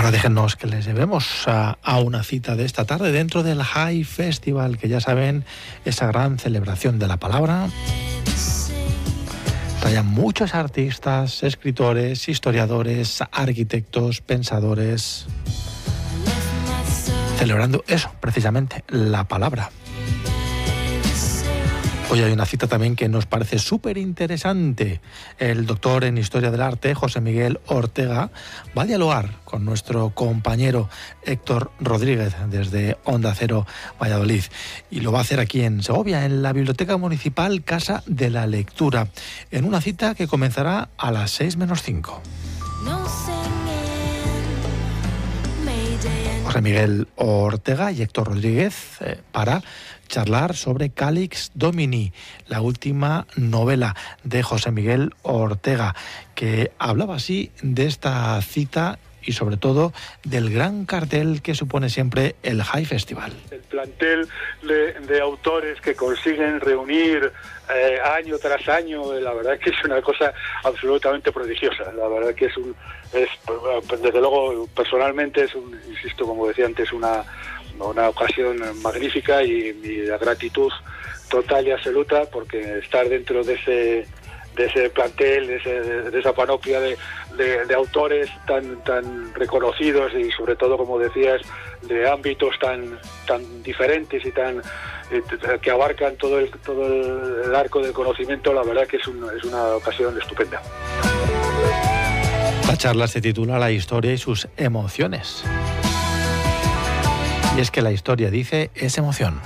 Ahora déjennos que les llevemos a una cita de esta tarde dentro del High Festival, que ya saben, esa gran celebración de la palabra. Traían muchos artistas, escritores, historiadores, arquitectos, pensadores, celebrando eso, precisamente, la palabra. Hoy hay una cita también que nos parece súper interesante. El doctor en Historia del Arte, José Miguel Ortega, va a dialogar con nuestro compañero Héctor Rodríguez desde Onda Cero Valladolid. Y lo va a hacer aquí en Segovia, en la Biblioteca Municipal Casa de la Lectura, en una cita que comenzará a las 6 menos 5. José Miguel Ortega y Héctor Rodríguez para charlar sobre Calix Domini, la última novela de José Miguel Ortega, que hablaba así de esta cita y sobre todo del gran cartel que supone siempre el High Festival. El plantel de autores que consiguen reunir año tras año, la verdad es que es una cosa absolutamente prodigiosa. La verdad es que desde luego, personalmente insisto, como decía antes, una ocasión magnífica y la gratitud total y absoluta, porque estar dentro de ese plantel, de esa panoplia de autores tan reconocidos y sobre todo, como decías, de ámbitos tan diferentes y que abarcan todo el arco del conocimiento, la verdad que es una ocasión estupenda. La charla se titula La historia y sus emociones. Y es que la historia, dice, es emoción.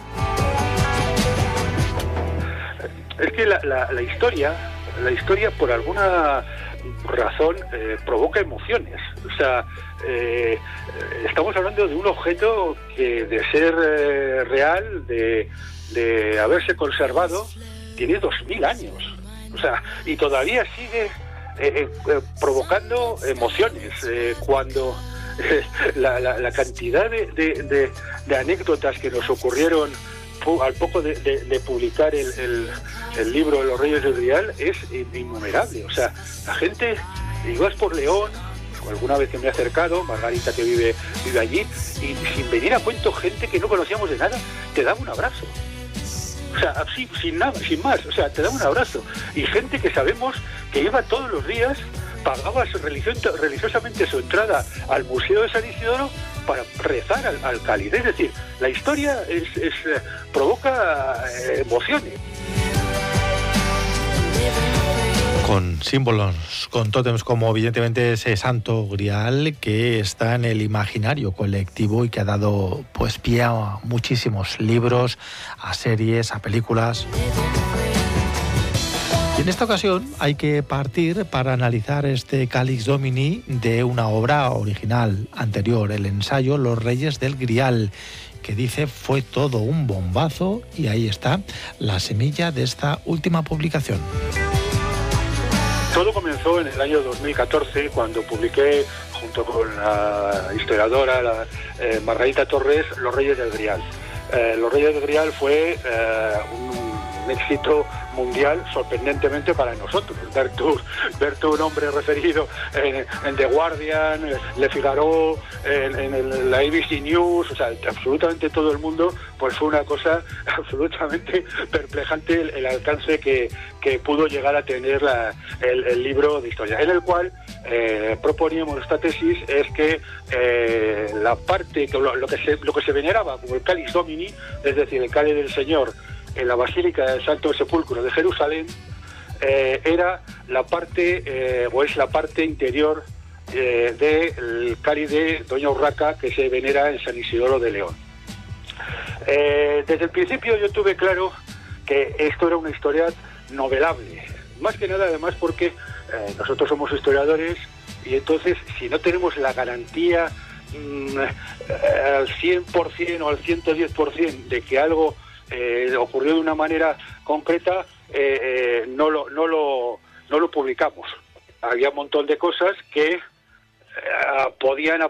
Es que la historia por alguna razón provoca emociones. O sea, estamos hablando de un objeto que, de ser real, de haberse conservado, tiene 2000 años. O sea, y todavía sigue provocando emociones. Cuando la cantidad de anécdotas que nos ocurrieron al poco de publicar el libro Los Reyes del Grial es innumerable. O sea, la gente, ibas por León, o alguna vez que me he acercado, Margarita que vive allí, y sin venir a cuento, gente que no conocíamos de nada, te daba un abrazo. O sea, así, sin nada, sin más, o sea, te daba un abrazo. Y gente que sabemos que iba todos los días, pagaba religiosamente su entrada al Museo de San Isidoro para rezar al cáliz. Es decir, la historia provoca emociones. Con símbolos, con tótems como evidentemente ese santo grial que está en el imaginario colectivo y que ha dado pie a muchísimos libros, a series, a películas. Y en esta ocasión hay que partir para analizar este Calix Domini de una obra original anterior, el ensayo Los Reyes del Grial, que dice fue todo un bombazo, y ahí está la semilla de esta última publicación. Todo comenzó en el año 2014 cuando publiqué, junto con la historiadora Margarita Torres, Los Reyes del Grial. Los Reyes del Grial fue un éxito mundial, sorprendentemente para nosotros. Ver tu nombre referido en The Guardian, Le Figaro, en la ABC News, o sea, absolutamente todo el mundo, pues fue una cosa absolutamente perplejante el alcance que pudo llegar a tener el libro de historia, en el cual proponíamos esta tesis, es que la parte, lo que se veneraba como el Calix Domini, es decir, el cáliz del Señor, en la Basílica del Santo Sepulcro de Jerusalén, era la parte, o es la parte interior del cáliz de Doña Urraca, que se venera en San Isidoro de León. Desde el principio yo tuve claro que esto era una historia novelable, más que nada además porque nosotros somos historiadores, y entonces si no tenemos la garantía al 100% o al 110% de que algo ocurrió de una manera concreta, no lo publicamos. Había un montón de cosas que podían